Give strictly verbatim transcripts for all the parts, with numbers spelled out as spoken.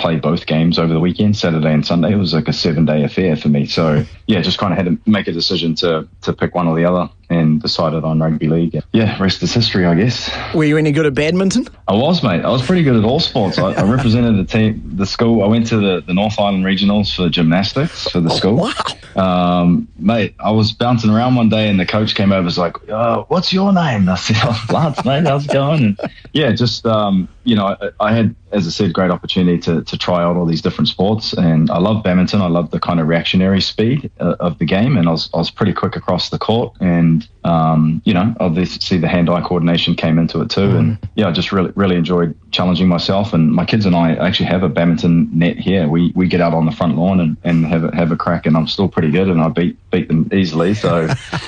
play both games over the weekend, Saturday and Sunday. It was like a seven-day affair for me. So, yeah, just kind of had to make a decision to to pick one or the other and decided on rugby league. Yeah, rest is history, I guess. Were you any good at badminton? I was, mate. I was pretty good at all sports. I, I represented the team, the school. I went to the, the North Island Regionals for gymnastics for the Oh, school. wow. Um, mate, I was bouncing around one day and the coach came over and was like, oh, what's your name? I said, oh, Lance, mate, how's it going? And yeah, just, um, you know, I, I had, as I said, great opportunity to, to try out all these different sports. And I love badminton. I love the kind of reactionary speed uh, of the game. And I was, I was pretty quick across the court. And, um, you know, obviously the hand-eye coordination came into it too. Mm. And yeah, I just really, really enjoyed challenging myself. And my kids and I actually have a badminton net here. We we get out on the front lawn and, and have a, have a crack. And I'm still pretty good. And I beat beat them easily. So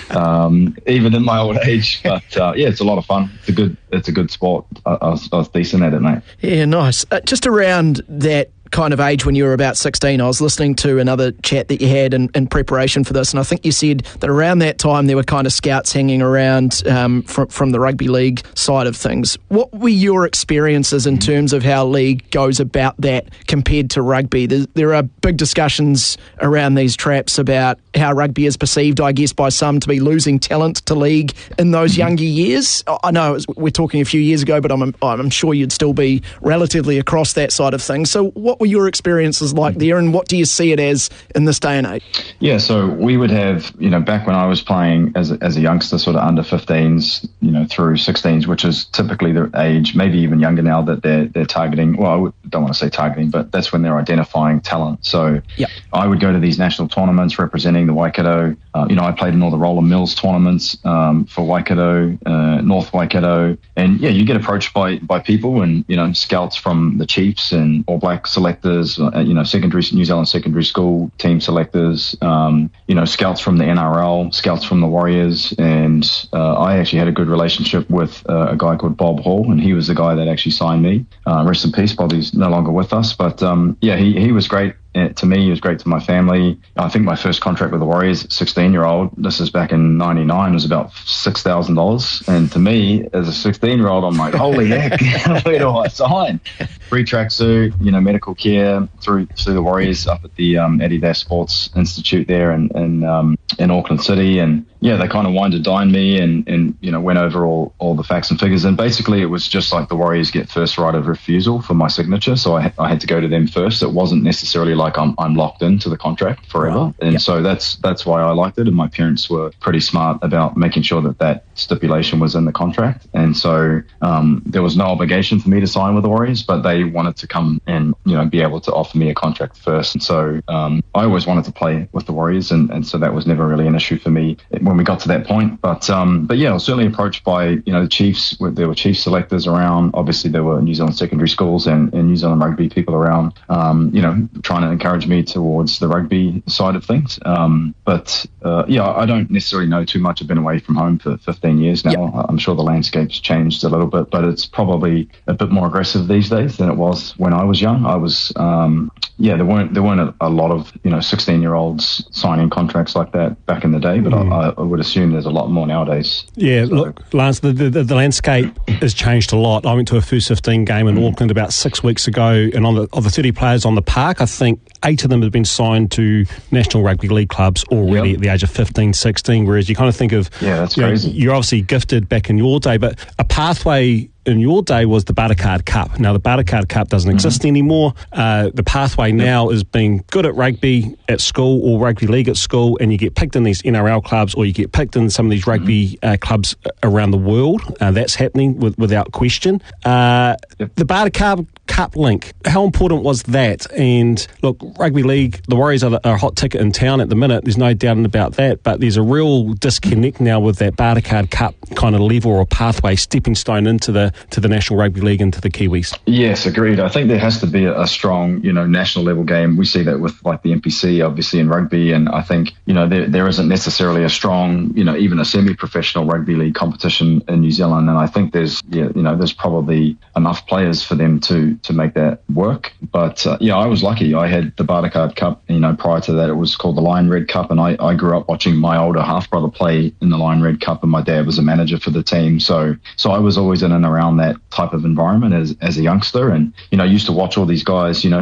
um, even in my old age, but uh, yeah, it's a lot of fun. It's a good it's a good sport. I, I, was, I was decent at it, mate. Yeah, nice. Uh, just around that kind of age when you were about sixteen, I was listening to another chat that you had in, in preparation for this, and I think you said that around that time there were kind of scouts hanging around um, from, from the rugby league side of things. What were your experiences in terms of how league goes about that compared to rugby? There, there are big discussions around these traps about how rugby is perceived, I guess, by some to be losing talent to league in those younger years. I know it was, we're talking a few years ago, but I'm, I'm sure you'd still be relatively across that side of things. So what were your experiences like there, and what do you see it as in this day and age? Yeah, so we would have, you know, back when I was playing as a, as a youngster, sort of under fifteens, you know, through sixteens, which is typically the age, maybe even younger now, that they're they're targeting. Well, I would, don't want to say targeting, but that's when they're identifying talent. So yep. I would go to these national tournaments representing the Waikato. Uh, you know, I played in all the Roller Mills tournaments um, for Waikato, uh, North Waikato, and yeah, you get approached by by people and, you know, scouts from the Chiefs and All Black selectors, uh, you know, secondary New Zealand secondary school team selectors, um, you know, scouts from the N R L, scouts from the Warriors, and uh, I actually had a good relationship with uh, a guy called Bob Hall, and he was the guy that actually signed me. Uh, rest in peace, Bobby's no longer with us, but um, yeah, he he was great. To me, it was great to my family. I think my first contract with the Warriors, sixteen-year-old, this is back in ninety-nine, was about six thousand dollars. And to me, as a sixteen-year-old, I'm like, holy heck, where do I sign? Free tracksuit, you know, medical care through through the Warriors up at the um, Adidas Sports Institute there in in, um, in Auckland City. And yeah, they kind of wined and dined me and, and, you know, went over all, all the facts and figures. And basically it was just like the Warriors get first right of refusal for my signature. So I, I had to go to them first. It wasn't necessarily like I'm, I'm locked into the contract forever. Right. And yep. so that's, that's why I liked it. And my parents were pretty smart about making sure that that stipulation was in the contract. And so um, there was no obligation for me to sign with the Warriors, but they wanted to come and, you know, be able to offer me a contract first. And so um, I always wanted to play with the Warriors. And, and so that was never really an issue for me when we got to that point. But um, but yeah, I was certainly approached by, you know, the Chiefs. There were Chiefs selectors around. Obviously, there were New Zealand secondary schools and, and New Zealand rugby people around, um, you know, trying to encourage me towards the rugby side of things. Um, but uh, yeah, I don't necessarily know too much. I've been away from home for fifteen years now. Yep. I'm sure the landscape's changed a little bit, but it's probably a bit more aggressive these days than it was when I was young. I was, um, yeah, there weren't there weren't a, a lot of, you know, sixteen-year-olds signing contracts like that back in the day, but mm. I, I would assume there's a lot more nowadays. Yeah, so. Look, Lance, the, the, the landscape has changed a lot. I went to a first fifteen game in mm. Auckland about six weeks ago, and on the, of the thirty players on the park, I think eight of them have been signed to National Rugby League clubs already yep. at the age of fifteen, sixteen, whereas you kind of think of, yeah, that's you crazy. Know, you're obviously gifted back in your day, but a pathway in your day was the Bartercard Cup. Now, the Bartercard Cup doesn't mm-hmm. exist anymore. Uh, the pathway yep. now is being good at rugby at school or rugby league at school, and you get picked in these N R L clubs or you get picked in some of these rugby mm-hmm. uh, clubs around the world. Uh, that's happening with, without question. Uh, yep. The Bartercard Cup link, how important was that? And look, rugby league, the Warriors are, the, are a hot ticket in town at the minute. There's no doubt about that, but there's a real disconnect now with that Bartercard Cup kind of level or pathway, stepping stone into the to the National Rugby League and to the Kiwis. Yes, agreed. I think there has to be a, a strong, you know, national level game. We see that with like the N P C, obviously, in rugby, and I think, you know, there there isn't necessarily a strong, you know, even a semi-professional rugby league competition in New Zealand, and I think there's, yeah, you know, there's probably enough players for them to to make that work. But uh, yeah, I was lucky. I had the Bartercard Cup. You know, prior to that, it was called the Lion Red Cup, and I, I grew up watching my older half brother play in the Lion Red Cup, and my dad was a manager for the team. So so I was always in and around that type of environment as as a youngster, and you know, I used to watch all these guys, you know,